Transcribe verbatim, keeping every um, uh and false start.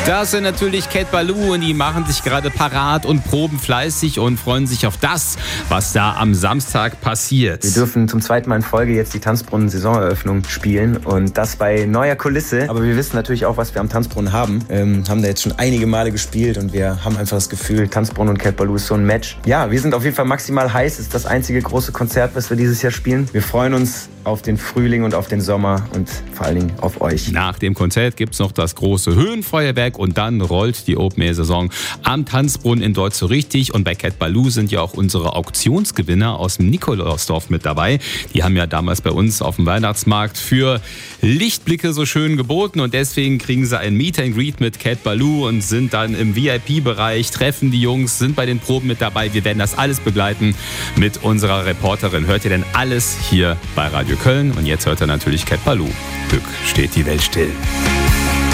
Das sind natürlich Cat Ballou und die machen sich gerade parat und proben fleißig und freuen sich auf das, was da am Samstag passiert. Wir dürfen zum zweiten Mal in Folge jetzt die Tanzbrunnen-Saisoneröffnung spielen und das bei neuer Kulisse. Aber wir wissen natürlich auch, was wir am Tanzbrunnen haben. Ähm, haben da jetzt schon einige Male gespielt und wir haben einfach das Gefühl, Tanzbrunnen und Cat Ballou ist so ein Match. Ja, wir sind auf jeden Fall maximal heiß. Es ist das einzige große Konzert, was wir dieses Jahr spielen. Wir freuen uns auf den Frühling und auf den Sommer und vor allen Dingen auf euch. Nach dem Konzert gibt's noch das große Höhenfeuerwerk und dann rollt die Open-Air-Saison am Tanzbrunnen in Deutsch so richtig. Und bei Cat Ballou sind ja auch unsere Auktionsgewinner aus dem Nikolausdorf mit dabei. Die haben ja damals bei uns auf dem Weihnachtsmarkt für Lichtblicke so schön geboten und deswegen kriegen sie ein Meet and Greet mit Cat Ballou und sind dann im V I P-Bereich, treffen die Jungs, sind bei den Proben mit dabei. Wir werden das alles begleiten mit unserer Reporterin. Hört ihr denn alles hier bei Radio Köln? Und jetzt hört ihr natürlich Cat Ballou. Glück steht die Welt still.